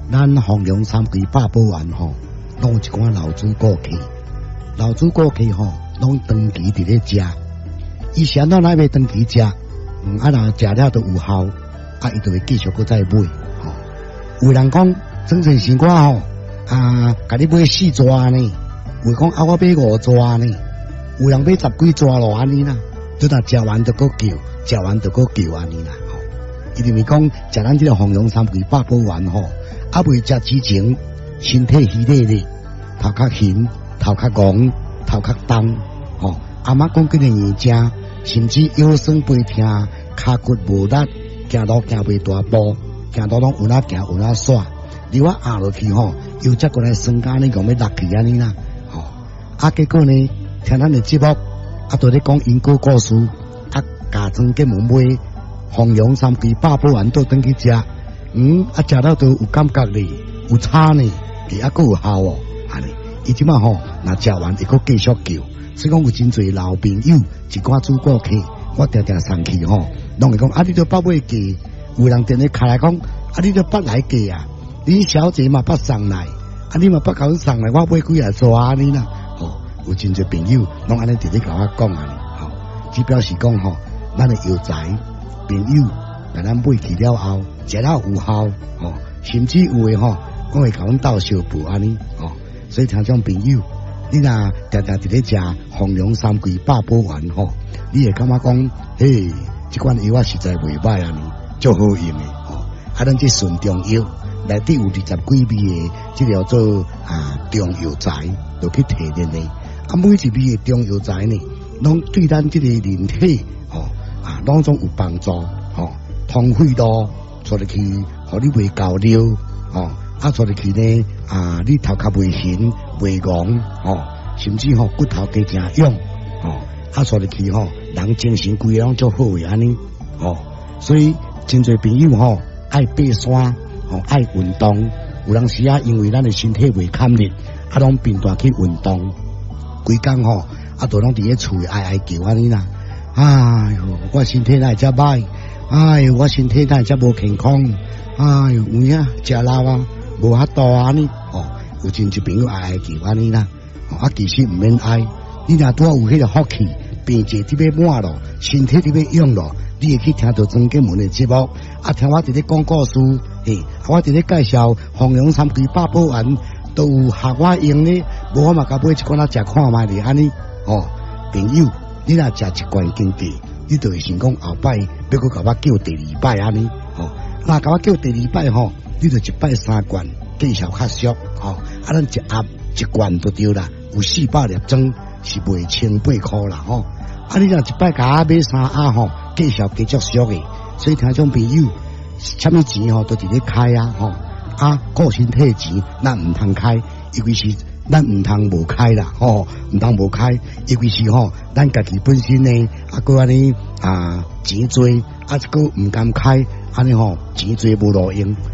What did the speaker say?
咱弘扬三规百宝丸吼，拢有一寡老主顾客，老主顾客吼，拢长期伫咧食。以前咱哪要长期食，若食了都有效，伊就会继续搁再买。吼，有人讲整成生活吼，甲你买4抓呢，有讲我买5抓呢，有人买10几抓咯安尼啦。就若食完就搁叫，食完就搁叫安尼啦。吼，伊就是讲食咱这个弘扬三规百宝丸吼，未食之前身体虚累咧，头壳晕，头壳戆，头壳重。吼，阿妈讲几个年正，甚至腰酸背痛，骹骨无力，行路行袂大步，行路拢有哪行有哪耍，如果压落去吼，又再过来酸甲呢，讲要落去安尼啦。吼，结果呢，听咱的节目。都咧讲因果故事，家庄给门买弘扬三规百宝丸倒转去食，食了都有感觉咧，有差呢，搁有效哦，安尼，伊即马吼，若食完会搁继续叫，所以讲有真侪老朋友，一寡主顾客，我常常送去吼，拢会讲你都捌买价，有人电咧开来讲，你都捌来价啊，李小姐嘛捌送来，你嘛捌甲阮送来，我买几啊抓安尼啦。有真侪朋友拢安尼直直甲我讲安尼，吼，只表示讲吼，咱的药材朋友，甲咱买去了后，食了有效，吼，甚至有诶吼，我会甲阮斗相补安尼，吼，所以听众朋友，你若常常直咧食弘扬三规百宝丸吼，你会感觉讲，嘿，这款药啊实在袂歹安尼，足好用诶，吼，咱这顺中药内底有20几味诶，这叫做中药材，就去提炼诶。每一味的中药材呢，拢对咱这个人体拢总有帮助，通血路出入去，互你袂高尿，出入去呢，你头壳袂晕袂戆，甚至骨头加正勇，出入去人精神规个拢足好诶安尼，所以真侪朋友爱爬山，爱运动，有当时因为咱的身体袂堪力，拢频繁去运动。规工都拢伫咧厝哀叫安尼啦。哎哟，我身体哪遮歹？哎哟，我身体哪遮无健康？哎哟，有影食老啊，无遐多安尼。有真侪朋友哀叫安尼啦。其实毋免哀，你若拄有迄个福气，病节伫要满咯，身体伫要用咯，你会去听到庄家门的节目，听我伫咧讲故事，我伫咧介绍弘扬三规百宝丸。都有学我用呢，无我嘛甲买一罐食看卖咧安尼。朋友，你若食一罐经济，你就会想讲后摆要搁甲我叫第2摆安尼。若甲我叫第2摆你就1摆3罐，见效较俗。咱一盒1罐就对啦，有400粒装，是卖1800块啦。你若1摆甲我买3盒见效加足俗诶。所以听众朋友，啥物钱都伫咧开啊。顾身体钱，咱毋通开，尤其是咱毋通无开啦，毋通无开，尤其是咱家己本身呢，搁安尼钱多，搁毋敢开，安尼钱多无路用。